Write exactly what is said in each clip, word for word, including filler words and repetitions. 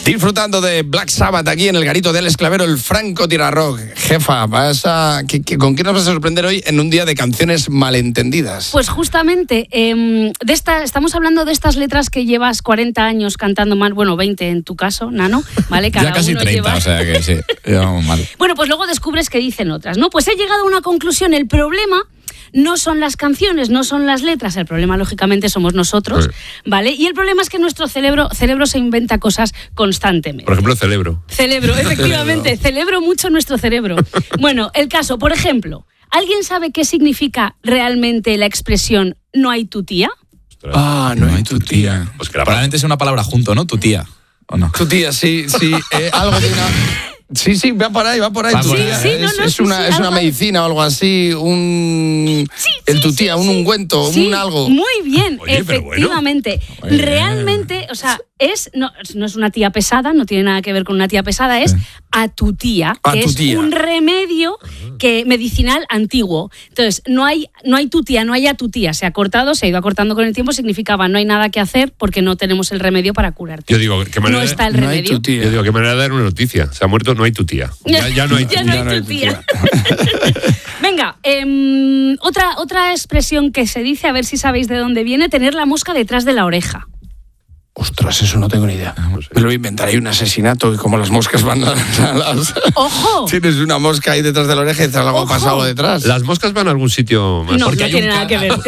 Disfrutando de Black Sabbath aquí en el garito del Esclavero, el Franco Tirarrock. Jefa, vas a, ¿qué, qué, ¿con qué nos vas a sorprender hoy en un día de canciones malentendidas? Pues justamente, eh, de esta, estamos hablando de estas letras que llevas cuarenta años cantando mal, bueno, veinte en tu caso, Nano, ¿vale? Cada ya casi uno treinta, lleva... o sea que sí, llevamos mal. Bueno, pues luego descubres que dicen otras, ¿no? Pues he llegado a una conclusión, el problema... no son las canciones, no son las letras, el problema lógicamente somos nosotros, sí. ¿Vale? Y el problema es que nuestro cerebro, cerebro se inventa cosas constantemente. Por ejemplo, celebro. Celebro, efectivamente, celebro mucho nuestro cerebro. Bueno, el caso, por ejemplo, ¿alguien sabe qué significa realmente la expresión no hay tu tía? Ah, no, no hay tu tía. tía. Pues que la probablemente es una palabra junto, ¿no? Tu tía, ¿o no? Tu tía, sí, sí, eh, algo de una... Sí, sí, va por ahí, va por ahí. Va tu por tía. ahí. Sí, sí, no, es, no, es sí, una, sí, es una algo... medicina o algo así, un... Sí, el sí, tu tía, sí, un sí. ungüento, Sí, un algo. Muy bien, Oye, efectivamente. Bueno. Realmente, o sea, es no, no es una tía pesada, no tiene nada que ver con una tía pesada, es sí. a tu tía, A que tu es tía. un remedio que medicinal antiguo. Entonces, no hay no hay tu tía, no hay a tu tía, se ha cortado, se ha ido acortando con el tiempo, significaba no hay nada que hacer porque no tenemos el remedio para curarte. Yo digo, ¿qué manera No está el No hay remedio. tu tía. Yo digo, ¿qué manera de dar una noticia? Se ha muerto, no hay tu tía. Ya, ya no hay tu Ya tía. no hay tu tía. Venga, eh, otra, otra expresión que se dice, a ver si sabéis de dónde viene, tener la mosca detrás de la oreja. Ostras, eso no tengo ni idea. Me lo voy a inventar. Hay un asesinato y como las moscas van a, a las... ¡Ojo! Tienes una mosca ahí detrás de la oreja y te algo Ojo. pasado detrás. Las moscas van a algún sitio más. No, Porque no hay tiene un nada ca- que ver.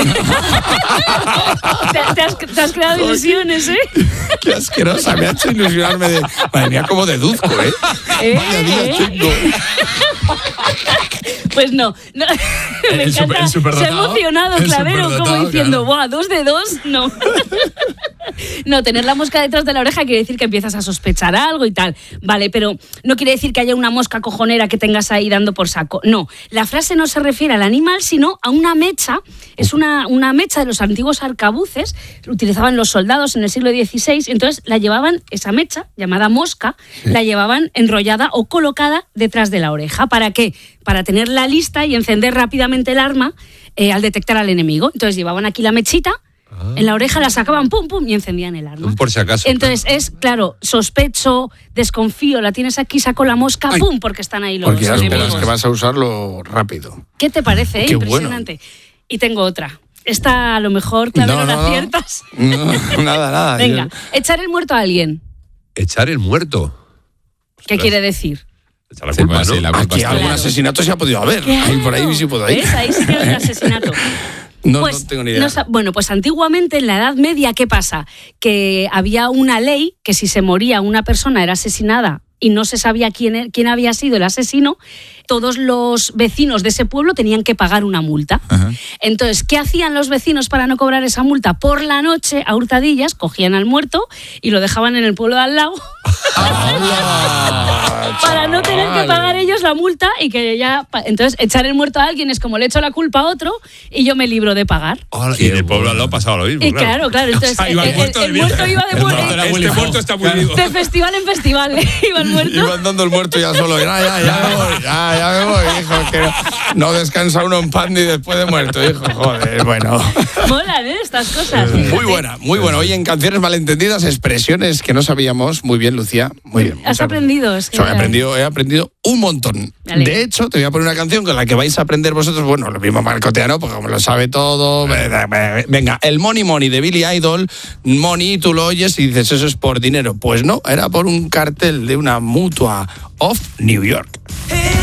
te, te has, te has creado ilusiones, ¿eh? Qué asquerosa, me ha hecho ilusionarme de... Madre mía, cómo deduzco, ¿eh? ¿Eh? Vaya día ¿Eh? tengo. Pues no. no. Me El encanta. super- el Se ha superdotado. emocionado, El Clavero, como superdotado, diciendo, claro. ¡buah, dos de dos! No. No, tener la mosca detrás de la oreja quiere decir que empiezas a sospechar algo y tal. Vale, pero no quiere decir que haya una mosca cojonera que tengas ahí dando por saco. No, la frase no se refiere al animal, sino a una mecha. Es una, una mecha de los antiguos arcabuces. Lo utilizaban los soldados en el siglo dieciséis. Entonces la llevaban, esa mecha, llamada mosca, sí. la llevaban enrollada o colocada detrás de la oreja. ¿Para qué? Para tenerla lista y encender rápidamente el arma eh, al detectar al enemigo. Entonces llevaban aquí la mechita, ah. en la oreja la sacaban, pum, pum, y encendían el arma. Un por si acaso. Entonces es, claro, sospecho, desconfío, la tienes aquí, saco la mosca, Ay. pum, porque están ahí los Porque ya enemigos. esperas que vas a usarlo rápido. ¿Qué te parece? Eh? Qué Impresionante. Bueno. Y tengo otra. Esta a lo mejor, Clavero, no, no, la aciertas. No, nada, nada. Venga, echar el muerto a alguien. Echar el muerto. ¿Qué quiere decir? Echar la culpa, Sí, ¿no? la culpa Aquí está- algún Claro. asesinato se ha podido haber. Claro. Ahí por ahí sí puedo ir. ¿Ves? Ahí sí que hay un asesinato. No, Pues, no tengo ni idea. no sa- bueno, pues antiguamente en la Edad Media, ¿qué pasa? Que había una ley que si se moría una persona era asesinada y no se sabía quién, e- quién había sido el asesino, todos los vecinos de ese pueblo tenían que pagar una multa. Ajá. Entonces, ¿qué hacían los vecinos para no cobrar esa multa? Por la noche, a hurtadillas, cogían al muerto y lo dejaban en el pueblo de al lado ¡Hala, para no tener que chaval! pagar ellos la multa y que ya... pa- Entonces, echar el muerto a alguien es como le echo la culpa a otro y yo me libro de pagar. Hola, y en el pueblo al lado pasaba lo mismo. Y claro, claro, entonces O sea, iba el, el muerto el- de el viaje. muerto iba de, El mu- muerto era Este Willy muerto Fogg. está muy Claro. vivo. de festival en festival, iba el muerto. Iba andando el muerto ya solo. Ya, ya, ya me voy, ya, ya me voy, hijo. Que no, no descansa uno en pan ni después de muerto, hijo. Joder, bueno. Molan, ¿eh? Estas cosas. Muy fíjate. buena, muy buena. Hoy en Canciones Malentendidas, expresiones que no sabíamos. Muy bien, Lucía. Muy bien. Has muchas aprendido. Es que gracias. He aprendido, he aprendido un montón. Me alegro. De hecho, te voy a poner una canción con la que vais a aprender vosotros. Bueno, lo mismo Marcoteano, porque como lo sabe todo. Venga, el Money Money de Billy Idol. Money, tú lo oyes y dices, eso es por dinero. Pues no, era por un cartel de una mutua of New York.